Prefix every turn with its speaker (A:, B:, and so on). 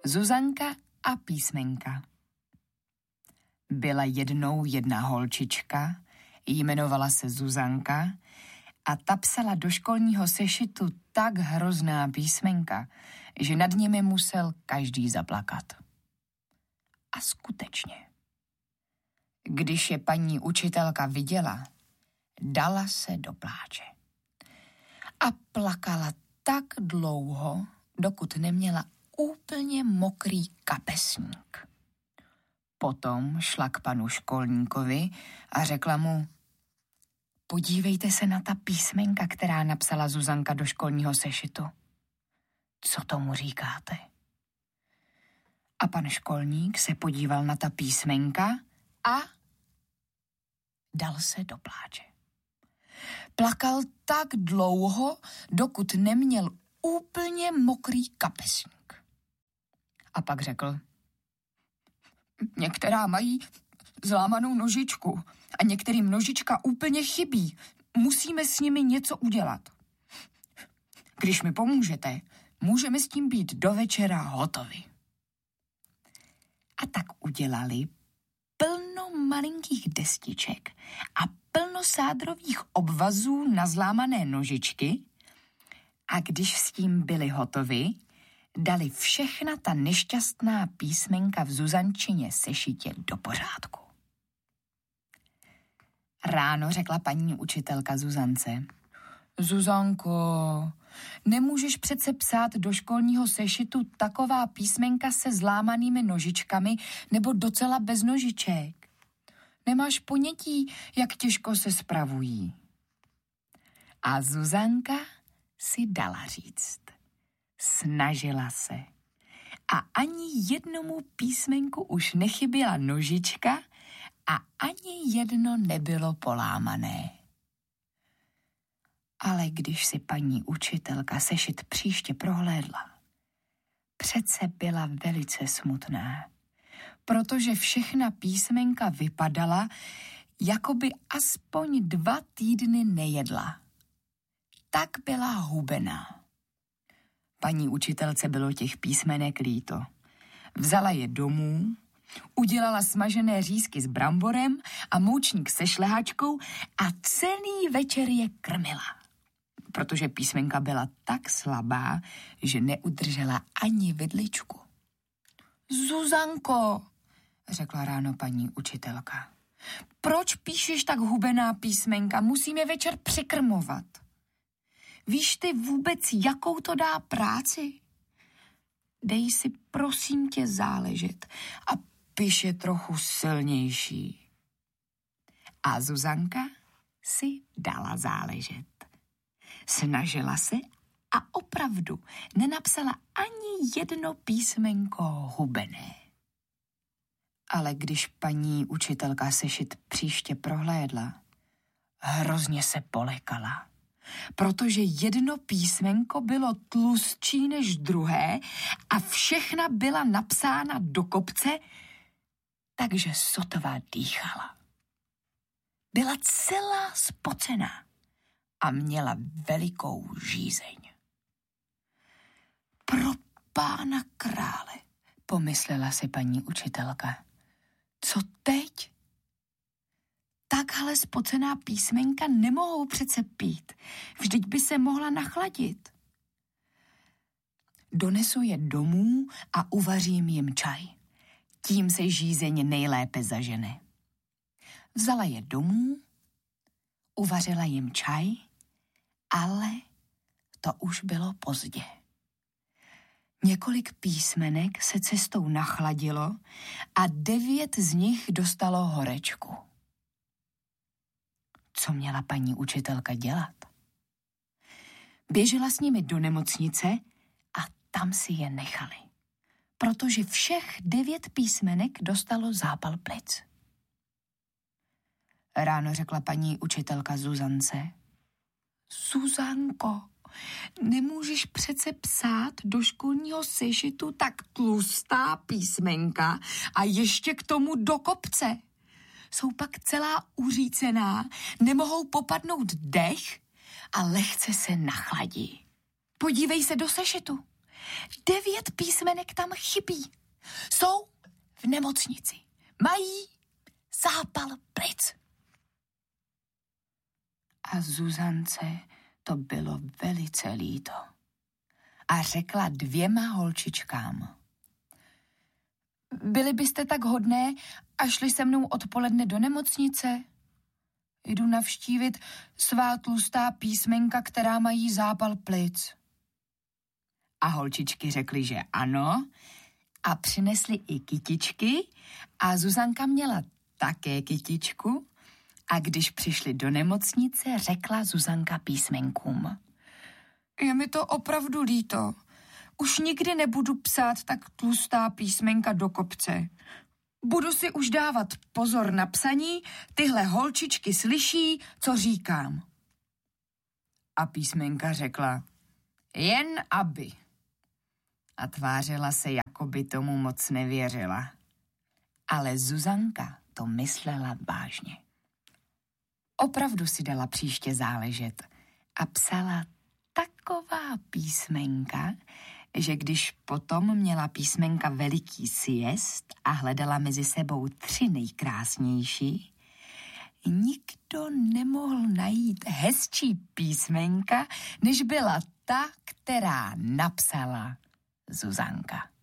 A: Zuzanka a písmenka. Byla jednou jedna holčička, jmenovala se Zuzanka a ta psala do školního sešitu tak hrozná písmenka, že nad nimi musel každý zaplakat. A skutečně. Když je paní učitelka viděla, dala se do pláče. A plakala tak dlouho, dokud neměla úplně mokrý kapesník. Potom šla k panu školníkovi a řekla mu: podívejte se na ta písmenka, která napsala Zuzanka do školního sešitu. Co tomu říkáte? A pan školník se podíval na ta písmenka a dal se do pláče. Plakal tak dlouho, dokud neměl úplně mokrý kapesník. A pak řekl: některá mají zlámanou nožičku a některým nožička úplně chybí. Musíme s nimi něco udělat. Když mi pomůžete, můžeme s tím být do večera hotovi. A tak udělali plno malinkých destiček a plno sádrových obvazů na zlámané nožičky a když s tím byli hotovi, dali všechna ta nešťastná písmenka v Zuzančině sešitě do pořádku. Ráno řekla paní učitelka Zuzance: Zuzanko, nemůžeš přece psát do školního sešitu taková písmenka se zlámanými nožičkami nebo docela bez nožiček. Nemáš ponětí, jak těžko se spravují. A Zuzanka si dala říct. Snažila se. A ani jednomu písmenku už nechyběla nožička a ani jedno nebylo polámané. Ale když si paní učitelka sešit příště prohlédla, přece byla velice smutná, protože všechna písmenka vypadala, jako by aspoň 2 týdny nejedla. Tak byla hubená. Paní učitelce bylo těch písmenek líto. Vzala je domů, udělala smažené řízky s bramborem a moučník se šlehačkou a celý večer je krmila. Protože písmenka byla tak slabá, že neudržela ani vidličku. Zuzanko, řekla ráno paní učitelka, proč píšeš tak hubená písmenka? Musíme večer přikrmovat. Víš ty vůbec, jakou to dá práci? Dej si prosím tě záležet a piš je trochu silnější. A Zuzanka si dala záležet. Snažila se a opravdu nenapsala ani jedno písmenko hubené. Ale když paní učitelka sešit příště prohlédla, hrozně se polekala, protože jedno písmenko bylo tlustší než druhé a všechna byla napsána do kopce, takže sotva dýchala. Byla celá spocená a měla velikou žízeň. Pro pána krále, pomyslela si paní učitelka. Co teď? Takhle spocená písmenka nemohou přece pít. Vždyť by se mohla nachladit. Donesu je domů a uvařím jim čaj. Tím se žízeň nejlépe zažene. Vzala je domů, uvařila jim čaj, ale to už bylo pozdě. Několik písmenek se cestou nachladilo a 9 z nich dostalo horečku. Co měla paní učitelka dělat? Běžela s nimi do nemocnice a tam si je nechali, protože všech 9 písmenek dostalo zápal plic. Ráno řekla paní učitelka Zuzance: Zuzanko, nemůžeš přece psát do školního sešitu tak tlustá písmenka a ještě k tomu do kopce. Jsou pak celá uřícená, nemohou popadnout dech a lehce se nachladí. Podívej se do sešitu. 9 písmenek tam chybí. Jsou v nemocnici. Mají zápal plic. A Zuzance to bylo velice líto. A řekla 2 holčičkám. Byli byste tak hodné a šli se mnou odpoledne do nemocnice? Jdu navštívit svá tlustá písmenka, která mají zápal plic. A holčičky řekly, že ano, a přinesly i kytičky a Zuzanka měla také kytičku a když přišli do nemocnice, řekla Zuzanka písmenkům. Je mi to opravdu líto. Už nikdy nebudu psát tak tlustá písmenka do kopce. Budu si už dávat pozor na psaní, tyhle holčičky slyší, co říkám. A písmenka řekla, jen aby. A tvářila se, jako by tomu moc nevěřila. Ale Zuzanka to myslela vážně. Opravdu si dala příště záležet a psala taková písmenka, že když potom měla písmenka veliký siest a hledala mezi sebou 3 nejkrásnější, nikdo nemohl najít hezčí písmenka, než byla ta, která napsala Zuzanka.